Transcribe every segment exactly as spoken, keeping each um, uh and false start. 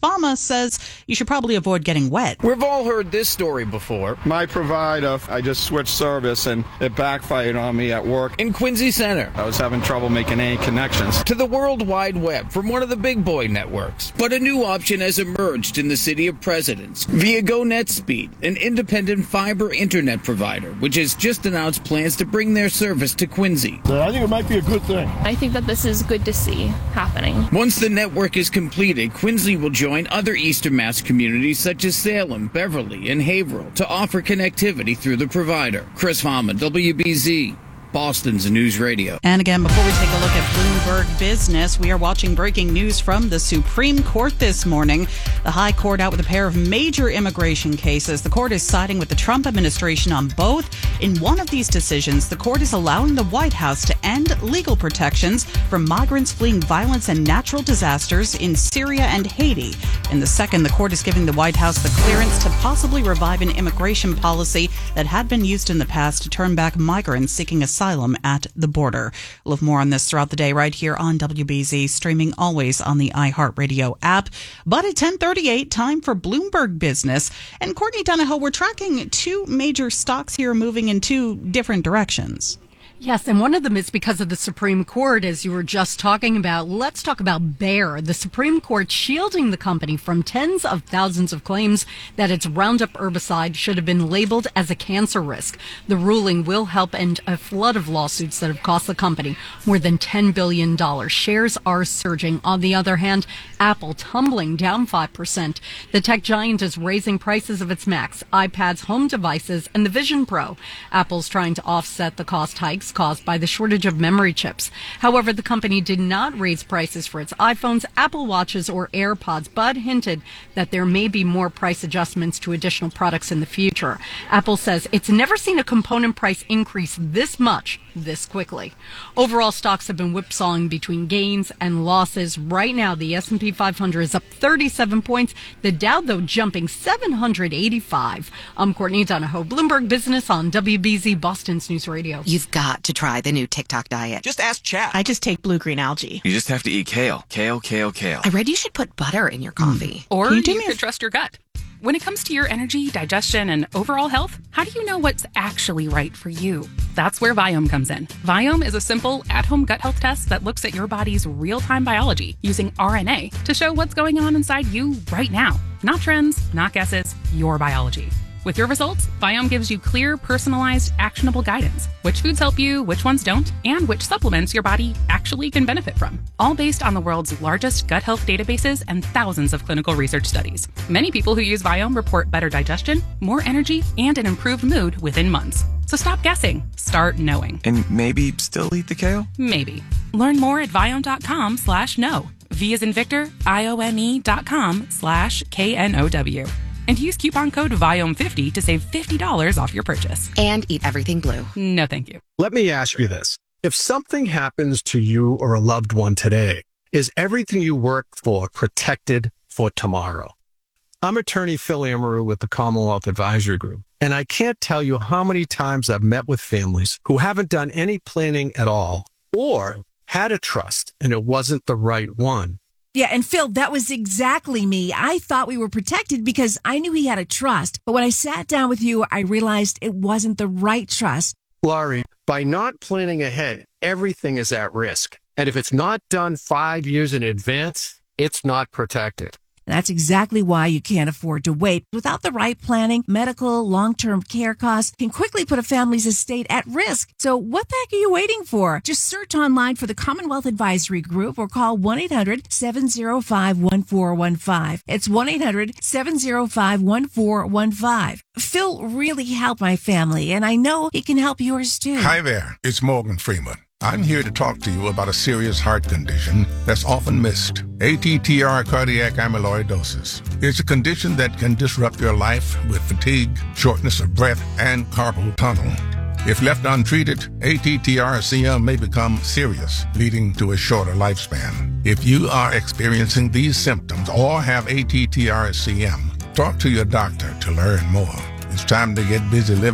Fama says you should probably avoid getting wet. We've all heard this story before. My provider, I just switched service and it backfired on me at work. In Quincy Center. I was having trouble making any connections. To the World Wide Web from one of the big boy networks. But a new option has emerged in the city of Presidents via GoNetspeed, an independent fiber internet provider, which has just announced plans to bring their service to Quincy. I think it might be a good thing. I think that this is good to see happening. Once the network is completed, Quincy will join other Eastern Mass communities such as Salem, Beverly, and Haverhill to offer connectivity through the provider. Chris Fama, W B Z. Boston's News Radio. And again, before we take a look at Bloomberg Business, we are watching breaking news from the Supreme Court this morning. The High Court out with a pair of major immigration cases. The court is siding with the Trump administration on both. In one of these decisions, the court is allowing the White House to end legal protections for migrants fleeing violence and natural disasters in Syria and Haiti. In the second, the court is giving the White House the clearance to possibly revive an immigration policy that had been used in the past to turn back migrants seeking asylum at the border. We'll have more on this throughout the day right here on W B Z, streaming always on the iHeartRadio app. But at ten thirty-eight, time for Bloomberg Business. And Courtney Donahoe, we're tracking two major stocks here moving in two different directions. Yes, and one of them is because of the Supreme Court, as you were just talking about. Let's talk about Bayer. The Supreme Court shielding the company from tens of thousands of claims that its Roundup herbicide should have been labeled as a cancer risk. The ruling will help end a flood of lawsuits that have cost the company more than ten billion dollars. Shares are surging. On the other hand, Apple tumbling down five percent. The tech giant is raising prices of its Macs, iPads, home devices, and the Vision Pro. Apple's trying to offset the cost hikes caused by the shortage of memory chips. However, the company did not raise prices for its iPhones, Apple Watches, or AirPods, but hinted that there may be more price adjustments to additional products in the future. Apple says it's never seen a component price increase this much this quickly. Overall, stocks have been whipsawing between gains and losses. Right now, the S and P five hundred is up thirty-seven points. The Dow, though, jumping seven hundred eighty-five. I'm Courtney Donahoe, Bloomberg Business on W B Z Boston's News Radio. You've got to try the new TikTok diet. Just ask chat. I just take blue-green algae. You just have to eat kale. Kale, kale, kale. I read you should put butter in your coffee. Mm. Or you, you could trust your gut. When it comes to your energy, digestion, and overall health, how do you know what's actually right for you? That's where Viome comes in. Viome is a simple, at-home gut health test that looks at your body's real-time biology using R N A to show what's going on inside you right now. Not trends, not guesses, your biology. With your results, Viome gives you clear, personalized, actionable guidance. Which foods help you, which ones don't, and which supplements your body actually can benefit from. All based on the world's largest gut health databases and thousands of clinical research studies. Many people who use Viome report better digestion, more energy, and an improved mood within months. So stop guessing. Start knowing. And maybe still eat the kale? Maybe. Learn more at Viome.com slash know. V as in Victor, I-O-M-E dot com slash K N O W. And use coupon code Viome fifty to save fifty dollars off your purchase. And eat everything blue. No, thank you. Let me ask you this. If something happens to you or a loved one today, is everything you worked for protected for tomorrow? I'm attorney Phil Amaru with the Commonwealth Advisory Group, and I can't tell you how many times I've met with families who haven't done any planning at all or had a trust and it wasn't the right one. Yeah, and Phil, that was exactly me. I thought we were protected because I knew he had a trust. But when I sat down with you, I realized it wasn't the right trust. Laurie, by not planning ahead, everything is at risk. And if it's not done five years in advance, it's not protected. That's exactly why you can't afford to wait. Without the right planning, medical, long-term care costs can quickly put a family's estate at risk. So what the heck are you waiting for? Just search online for the Commonwealth Advisory Group or call one eight hundred seven oh five one four one five. It's one eight hundred seven oh five one four one five. Phil really helped my family, and I know he can help yours too. Hi there, it's Morgan Freeman. I'm here to talk to you about a serious heart condition that's often missed. A T T R cardiac amyloidosis. It's a condition that can disrupt your life with fatigue, shortness of breath, and carpal tunnel. If left untreated, A T T R C M may become serious, leading to a shorter lifespan. If you are experiencing these symptoms or have A T T R C M, talk to your doctor to learn more. It's time to get busy living.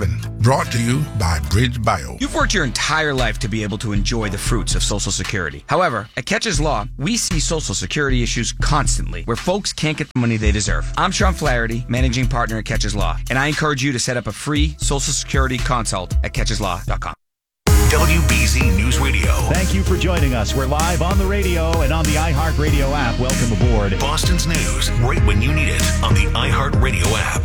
Brought to you by Bridge Bio. You've worked your entire life to be able to enjoy the fruits of Social Security. However, at Catches Law, we see Social Security issues constantly where folks can't get the money they deserve. I'm Sean Flaherty, managing partner at Catches Law, and I encourage you to set up a free Social Security consult at catches law dot com. W B Z News Radio. Thank you for joining us. We're live on the radio and on the iHeartRadio app. Welcome aboard. Boston's news, right when you need it, on the iHeartRadio app.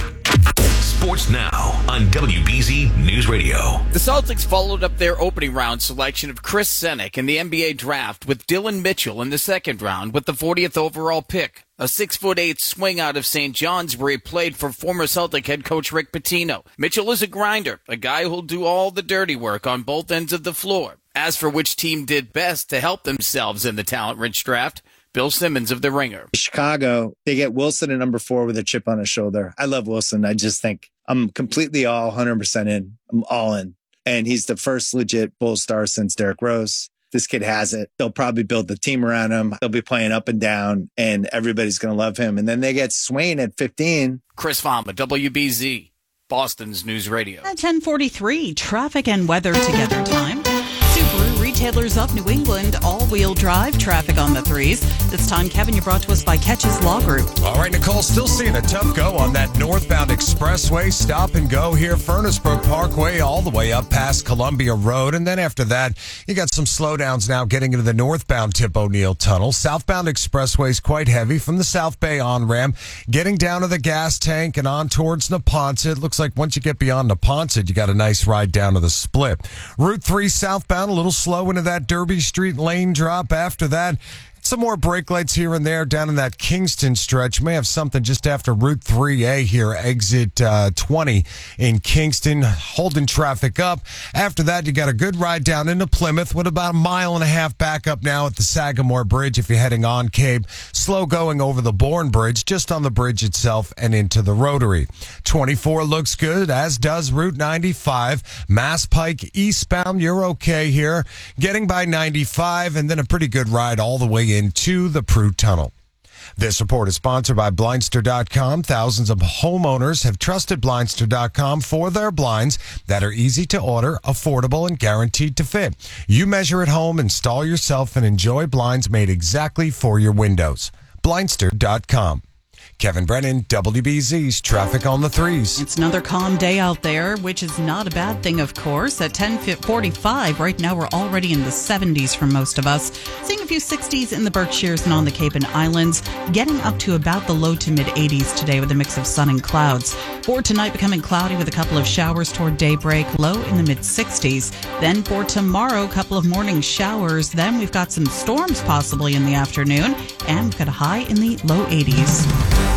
Sports now on W B Z News Radio. The Celtics followed up their opening round selection of Chris Senick in the N B A draft with Dylan Mitchell in the second round with the fortieth overall pick. A six foot eight swing out of Saint John's where he played for former Celtic head coach Rick Pitino. Mitchell is a grinder, a guy who'll do all the dirty work on both ends of the floor. As for which team did best to help themselves in the talent-rich draft, Bill Simmons of The Ringer. Chicago, they get Wilson at number four with a chip on his shoulder. I love Wilson. I just think I'm completely all one hundred percent in. I'm all in. And he's the first legit Bulls star since Derrick Rose. This kid has it. They'll probably build the team around him. They'll be playing up and down, and everybody's going to love him. And then they get Swain at fifteen. Chris Fama, W B Z, Boston's News Radio. At ten forty-three, traffic and weather together time. Subaru Retailers of New England, all-wheel drive traffic on the threes. This time, Kevin, you're brought to us by Catches Law Group. All right, Nicole, still seeing a tough go on that northbound expressway. Stop and go here, Furnace Brook Parkway, all the way up past Columbia Road. And then after that, you got some slowdowns now getting into the northbound Tip O'Neill Tunnel. Southbound expressway is quite heavy from the South Bay on-ramp. Getting down to the gas tank and on towards Neponset. Looks like once you get beyond Neponset, you got a nice ride down to the split. Route three southbound, a little slow into that Derby Street lane drop. After that, some more brake lights here and there down in that Kingston stretch. May have something just after Route three A here, exit uh, twenty in Kingston, holding traffic up. After that, you got a good ride down into Plymouth with about a mile and a half back up now at the Sagamore Bridge if you're heading on Cape. Slow going over the Bourne Bridge, just on the bridge itself and into the Rotary. twenty-four looks good, as does Route ninety-five. Mass Pike eastbound, you're okay here. Getting by ninety-five, and then a pretty good ride all the way into the Prue Tunnel. This report is sponsored by Blindster dot com. Thousands of homeowners have trusted Blindster dot com for their blinds that are easy to order, affordable, and guaranteed to fit. You measure at home, install yourself, and enjoy blinds made exactly for your windows. Blindster dot com. Kevin Brennan, W B Z's Traffic on the Threes. It's another calm day out there, which is not a bad thing, of course. At ten forty-five, right now we're already in the seventies for most of us. Seeing a few sixties in the Berkshires and on the Cape and Islands. Getting up to about the low to mid eighties today with a mix of sun and clouds. For tonight, becoming cloudy with a couple of showers toward daybreak, low in the mid sixties. Then for tomorrow, a couple of morning showers. Then we've got some storms possibly in the afternoon. And we've got a high in the low eighties.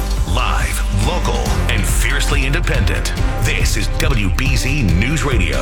Live, local, and fiercely independent. This is W B Z News Radio.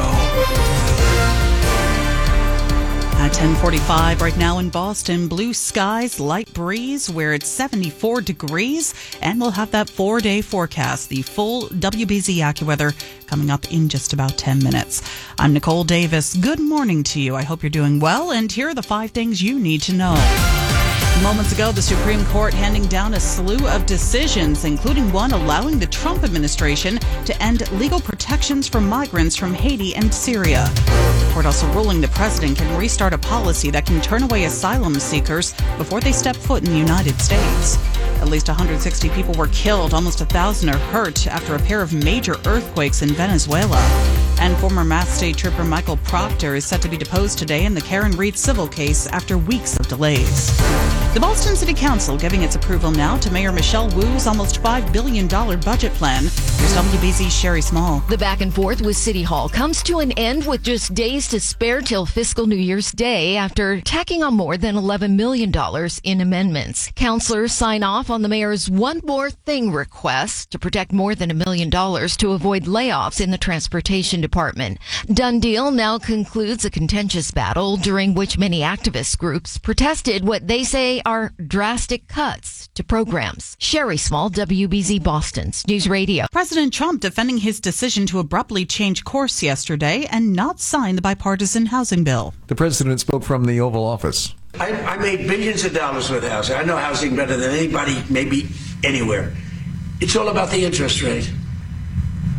At ten forty-five right now in Boston, blue skies, light breeze, where it's seventy-four degrees, and we'll have that four-day forecast, the full W B Z AccuWeather, coming up in just about ten minutes. I'm Nicole Davis. Good morning to you. I hope you're doing well, and here are the five things you need to know. Moments ago, the Supreme Court handing down a slew of decisions, including one allowing the Trump administration to end legal protections for migrants from Haiti and Syria. The court also ruling the president can restart a policy that can turn away asylum seekers before they step foot in the United States. At least one hundred sixty people were killed, almost one thousand are hurt after a pair of major earthquakes in Venezuela. And former Mass State Trooper Michael Proctor is set to be deposed today in the Karen Reed civil case after weeks of delays. The Boston City Council giving its approval now to Mayor Michelle Wu's almost five billion dollars budget plan. Here's W B Z's Sherry Small. The back and forth with City Hall comes to an end with just days to spare till fiscal New Year's Day after tacking on more than eleven million dollars in amendments. Councilors sign off on the mayor's one more thing request to protect more than a million dollars to avoid layoffs in the transportation department. Done deal now concludes a contentious battle during which many activist groups protested what they say are drastic cuts to programs. Sherry Small, W B Z Boston's News Radio. President Trump defending his decision to abruptly change course yesterday and not sign the bipartisan housing bill. The president spoke from the Oval Office. I, I made billions of dollars with housing. I know housing better than anybody, maybe anywhere. It's all about the interest rate.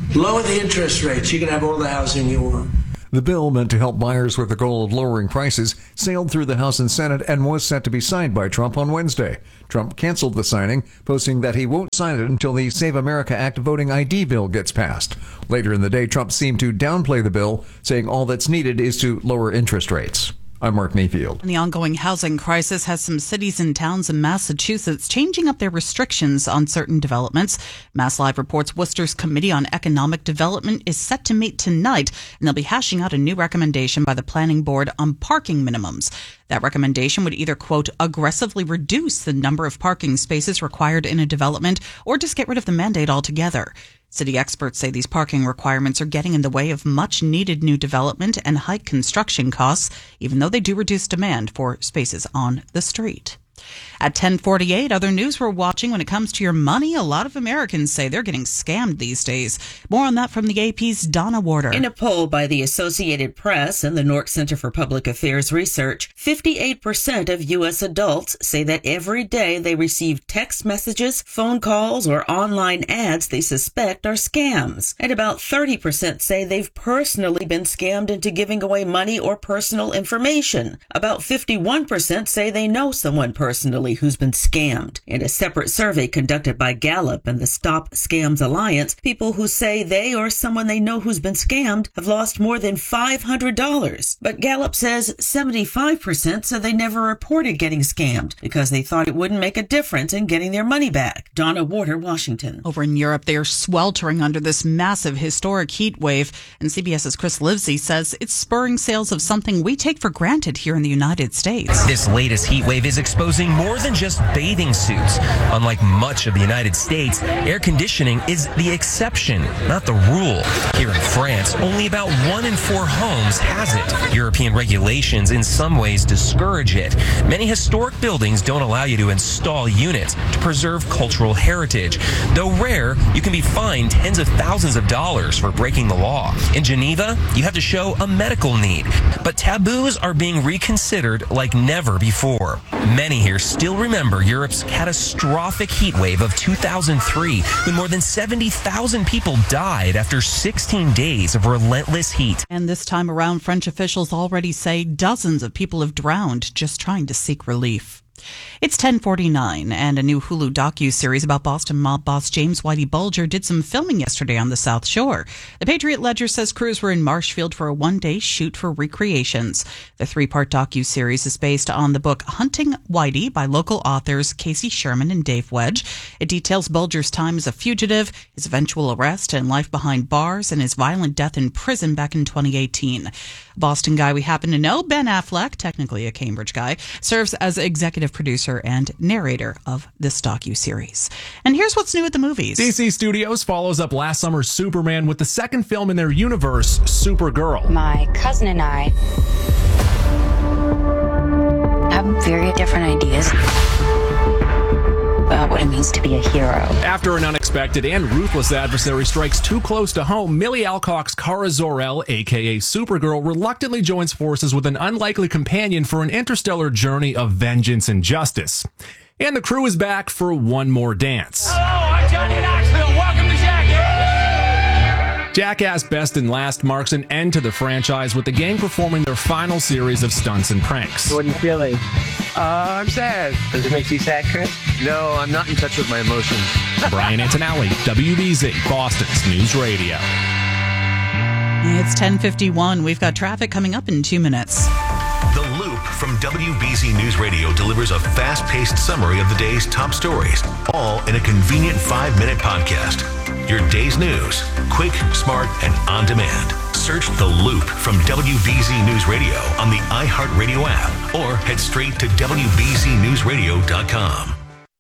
Lower the interest rates. You can have all the housing you want. The bill, meant to help buyers with the goal of lowering prices, sailed through the House and Senate and was set to be signed by Trump on Wednesday. Trump canceled the signing, posting that he won't sign it until the Save America Act voting I D bill gets passed. Later in the day, Trump seemed to downplay the bill, saying all that's needed is to lower interest rates. I'm Mark Mayfield. And the ongoing housing crisis has some cities and towns in Massachusetts changing up their restrictions on certain developments. Mass Live reports Worcester's Committee on Economic Development is set to meet tonight, and they'll be hashing out a new recommendation by the Planning Board on parking minimums. That recommendation would either, quote, aggressively reduce the number of parking spaces required in a development or just get rid of the mandate altogether. City experts say these parking requirements are getting in the way of much needed new development and hike construction costs, even though they do reduce demand for spaces on the street. At ten forty-eight, other news we're watching when it comes to your money. A lot of Americans say they're getting scammed these days. More on that from the A P's Donna Warder. In a poll by the Associated Press and the Nork Center for Public Affairs Research, fifty-eight percent of U S adults say that every day they receive text messages, phone calls, or online ads they suspect are scams. And about thirty percent say they've personally been scammed into giving away money or personal information. About fifty-one percent say they know someone personally who's been scammed. In a separate survey conducted by Gallup and the Stop Scams Alliance, people who say they or someone they know who's been scammed have lost more than five hundred dollars. But Gallup says seventy-five percent said they never reported getting scammed because they thought it wouldn't make a difference in getting their money back. Donna Warder, Washington. Over in Europe, they are sweltering under this massive historic heat wave, and CBS's Chris Livesey says it's spurring sales of something we take for granted here in the United States. This latest heat wave is exposing more than just bathing suits. Unlike much of the United States, air conditioning is the exception, not the rule. Here in France, only about one in four homes has it. European regulations in some ways discourage it. Many historic buildings don't allow you to install units to preserve cultural heritage. Though rare, you can be fined tens of thousands of dollars for breaking the law. In Geneva, you have to show a medical need. But taboos are being reconsidered like never before. Many here still remember Europe's catastrophic heat wave of two thousand three, when more than seventy thousand people died after sixteen days of relentless heat. And this time around, French officials already say dozens of people have drowned just trying to seek relief. It's ten forty-nine, and a new Hulu docuseries about Boston mob boss James Whitey Bulger did some filming yesterday on the South Shore. The Patriot Ledger says crews were in Marshfield for a one-day shoot for recreations. The three-part docuseries is based on the book Hunting Whitey by local authors Casey Sherman and Dave Wedge. It details Bulger's time as a fugitive, his eventual arrest and life behind bars, and his violent death in prison back in twenty eighteen. Boston guy we happen to know, Ben Affleck, technically a Cambridge guy, serves as executive producer and narrator of this docuseries. And here's what's new at the movies. D C Studios follows up last summer's Superman with the second film in their universe, Supergirl. My cousin and I have very different ideas about what it means to be a hero. After an unexpected and ruthless adversary strikes too close to home, Millie Alcock's Kara Zor-El, aka Supergirl, reluctantly joins forces with an unlikely companion for an interstellar journey of vengeance and justice. And the crew is back for one more dance. Hello, I'm Johnny Knoxville. Welcome to Jackass. Jackass Best and Last marks an end to the franchise, with the gang performing their final series of stunts and pranks. What are you feeling? Uh, I'm sad. Does it make you sad, Chris? No, I'm not in touch with my emotions. Brian Antonelli, W B Z, Boston's News Radio. It's ten fifty-one. We've got traffic coming up in two minutes. The Loop from W B Z News Radio delivers a fast-paced summary of the day's top stories, all in a convenient five-minute podcast. Your day's news, quick, smart, and on demand. Search The Loop from W B Z News Radio on the iHeartRadio app or head straight to W B Z news radio dot com.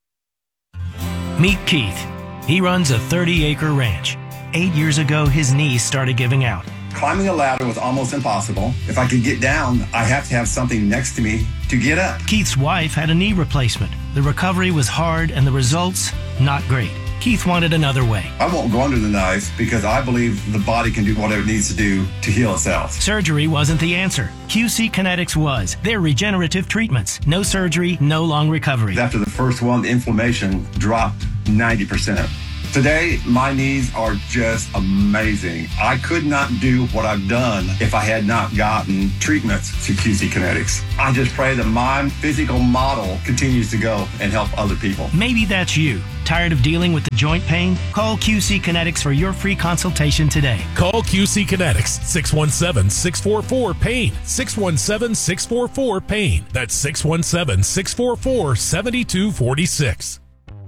Meet Keith. He runs a thirty-acre ranch. Eight years ago, his knees started giving out. Climbing a ladder was almost impossible. If I could get down, I have to have something next to me to get up. Keith's wife had a knee replacement. The recovery was hard and the results, not great. Keith wanted another way. I won't go under the knife because I believe the body can do whatever it needs to do to heal itself. Surgery wasn't the answer. Q C Kinetics was. They're regenerative treatments. No surgery, no long recovery. After the first one, the inflammation dropped ninety percent. Today, my knees are just amazing. I could not do what I've done if I had not gotten treatments to Q C Kinetics. I just pray that my physical model continues to go and help other people. Maybe that's you. Tired of dealing with the joint pain? Call Q C Kinetics for your free consultation today. Call Q C Kinetics, six one seven, six four four, PAIN, six one seven, six four four, PAIN. That's six one seven, six four four, seven two four six.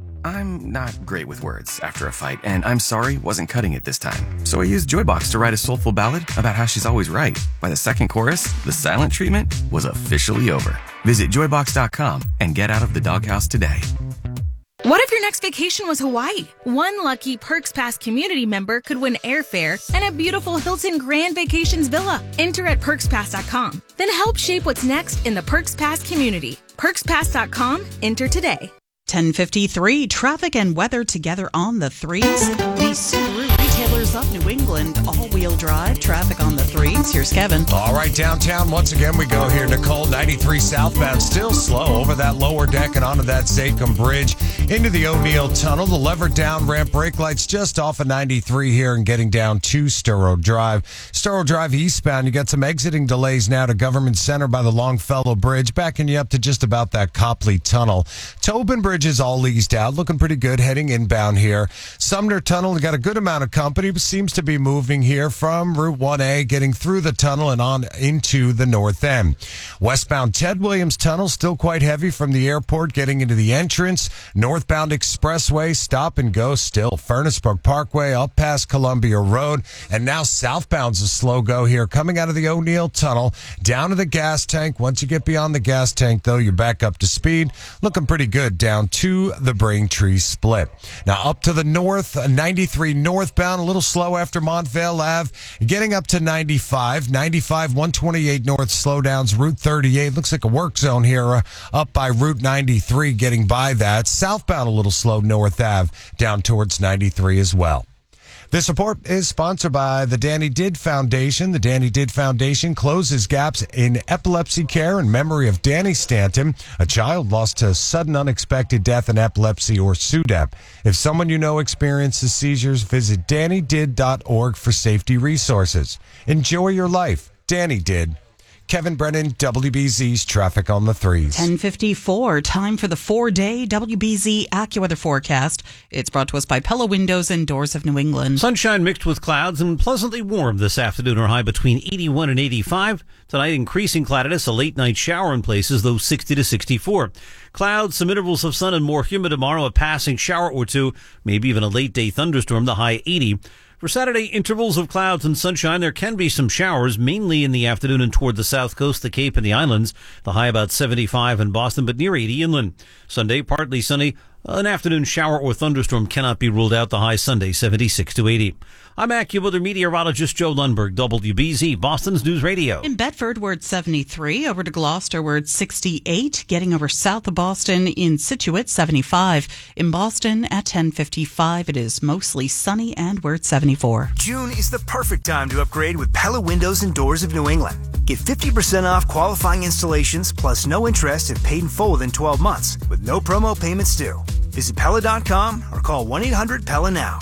I'm not great with words after a fight, and I'm sorry wasn't cutting it this time. So I used Joybox to write a soulful ballad about how she's always right. By the second chorus, the silent treatment was officially over. Visit joybox dot com and get out of the doghouse today. What if your next vacation was Hawaii? One lucky Perks Pass community member could win airfare and a beautiful Hilton Grand Vacations villa. Enter at perks pass dot com. Then help shape what's next in the Perks Pass community. perks pass dot com. Enter today. ten fifty-three, traffic and weather together on the threes. The Subaru retailers of New England, all-wheel drive, traffic on the threes. Here's Kevin. All right, downtown, once again, we go here. Nicole, ninety-three southbound, still slow over that lower deck and onto that Zachem Bridge into the O'Neill Tunnel. The lever down ramp, brake lights just off of ninety-three here and getting down to Sturrow Drive. Sturrow Drive eastbound, you got some exiting delays now to Government Center by the Longfellow Bridge, backing you up to just about that Copley Tunnel. Tobin Bridge is all eased out, looking pretty good heading inbound here. Sumner Tunnel, got a good amount of company, but seems to be moving here from Route one A, getting through the tunnel and on into the north end. Westbound Ted Williams Tunnel, still quite heavy from the airport, getting into the entrance. Northbound Expressway, stop and go still. Furnace Brook Parkway up past Columbia Road. And now southbound's a slow go here, coming out of the O'Neill Tunnel, down to the gas tank. Once you get beyond the gas tank, though, you're back up to speed. Looking pretty good down to the Braintree Split. Now up to the north, ninety-three northbound, a little slow after Montvale Ave, getting up to ninety-five. ninety-five, one twenty-eight north, slowdowns, Route thirty-eight. Looks like a work zone here uh, up by Route ninety-three, getting by that. Southbound a little slow north Ave, down towards ninety-three as well. This report is sponsored by the Danny Did Foundation. The Danny Did Foundation closes gaps in epilepsy care in memory of Danny Stanton, a child lost to sudden unexpected death in epilepsy, or S U D E P. If someone you know experiences seizures, visit danny did dot org for safety resources. Enjoy your life. Danny Did. Kevin Brennan, W B Z's Traffic on the Threes. ten fifty-four, time for the four-day W B Z AccuWeather forecast. It's brought to us by Pella Windows and Doors of New England. Sunshine mixed with clouds and pleasantly warm this afternoon, or high between eighty-one and eighty-five. Tonight, increasing cloudiness, a late-night shower in places, though sixty to sixty-four. Clouds, some intervals of sun, and more humid tomorrow, a passing shower or two, maybe even a late-day thunderstorm, the high eighty. For Saturday, intervals of clouds and sunshine. There can be some showers, mainly in the afternoon and toward the south coast, the Cape, and the islands. The high about seventy-five in Boston, but near eighty inland. Sunday, partly sunny. An afternoon shower or thunderstorm cannot be ruled out. The high Sunday, seventy-six to eighty. I'm AccuWeather meteorologist Joe Lundberg, W B Z, Boston's News Radio. In Bedford, we're at seventy-three. Over to Gloucester, we're at sixty-eight. Getting over south of Boston in Scituate, seventy-five. In Boston, at ten fifty-five, it is mostly sunny, and we're at seventy-four. June is the perfect time to upgrade with Pella Windows and Doors of New England. Get fifty percent off qualifying installations, plus no interest if paid in full within twelve months, with no promo payments due. Visit Pella dot com or call one eight hundred Pella now.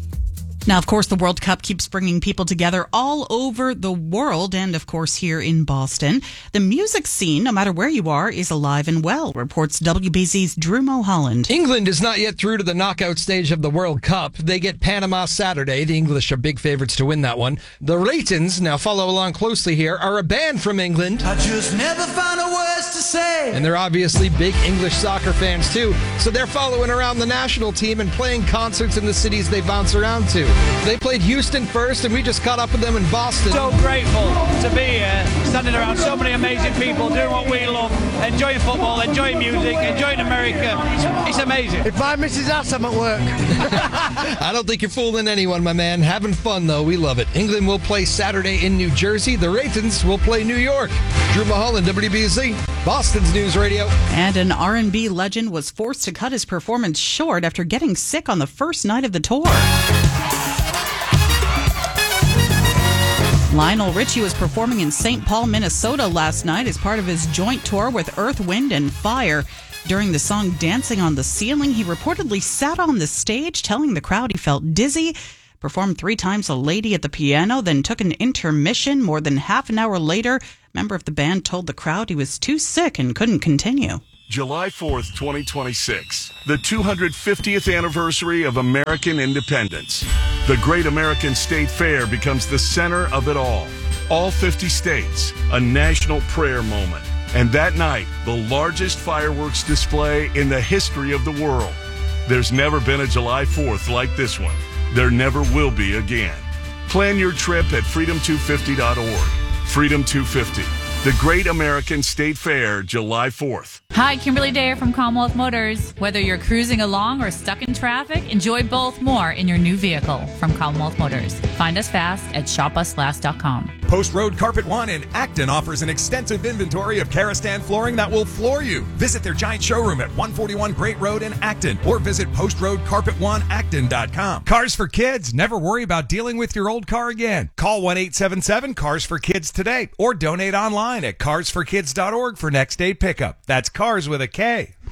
Now, of course, the World Cup keeps bringing people together all over the world and, of course, here in Boston. The music scene, no matter where you are, is alive and well, reports W B Z's Drew Mulholland. England is not yet through to the knockout stage of the World Cup. They get Panama Saturday. The English are big favorites to win that one. The Raytons, now follow along closely here, are a band from England. I just never find a words to say. And they're obviously big English soccer fans, too. So they're following around the national team and playing concerts in the cities they bounce around to. They played Houston first, and we just caught up with them in Boston. So grateful to be here, standing around so many amazing people, doing what we love, enjoying football, enjoying music, enjoying America. It's, it's amazing. If my missus asks, I'm at work. I don't think you're fooling anyone, my man. Having fun, though. We love it. England will play Saturday in New Jersey. The Raytons will play New York. Drew Mulholland, W B Z, Boston's News Radio. And an R and B legend was forced to cut his performance short after getting sick on the first night of the tour. Lionel Richie was performing in Saint Paul, Minnesota last night as part of his joint tour with Earth, Wind and Fire. During the song Dancing on the Ceiling, he reportedly sat on the stage telling the crowd he felt dizzy, performed three times a lady at the piano, then took an intermission. More than half an hour later, a member of the band told the crowd he was too sick and couldn't continue. July fourth, twenty twenty-six, the two hundred fiftieth anniversary of American independence. The Great American State Fair becomes the center of it all. All fifty states, a national prayer moment. And that night, the largest fireworks display in the history of the world. There's never been a July fourth like this one. There never will be again. Plan your trip at freedom two fifty dot org. Freedom two fifty. The Great American State Fair, July fourth. Hi, Kimberly Dare from Commonwealth Motors. Whether you're cruising along or stuck in traffic, enjoy both more in your new vehicle from Commonwealth Motors. Find us fast at shop us last dot com. Post Road Carpet One in Acton offers an extensive inventory of Karastan flooring that will floor you. Visit their giant showroom at one forty-one Great Road in Acton or visit post road carpet one acton dot com. Cars for Kids. Never worry about dealing with your old car again. Call one eight seven seven cars for kids today or donate online at cars for kids dot org for next day pickup. That's cars with a K.